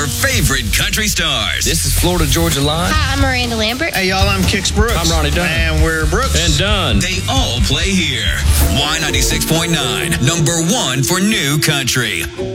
your favorite country stars. This is Florida Georgia Line. Hi, I'm Miranda Lambert. Hey, y'all, I'm Kix Brooks. I'm Ronnie Dunn. And we're Brooks. And Dunn. They all play here. Y96.9, number one for new country.